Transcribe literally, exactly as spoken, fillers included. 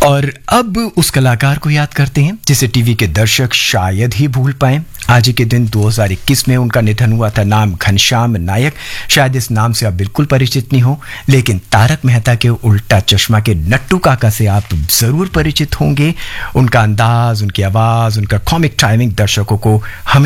और अब उस कलाकार को याद करते हैं जिसे टीवी के दर्शक शायद ही भूल पाएं। आज ही के दिन दो हज़ार इक्कीस में उनका निधन हुआ था। नाम घनश्याम नायक। शायद इस नाम से आप बिल्कुल परिचित नहीं हो, लेकिन तारक मेहता के उल्टा चश्मा के नट्टू काका से आप जरूर परिचित होंगे। उनका अंदाज, उनकी आवाज, उनका कॉमिक टाइमिंग दर्शकों को हमें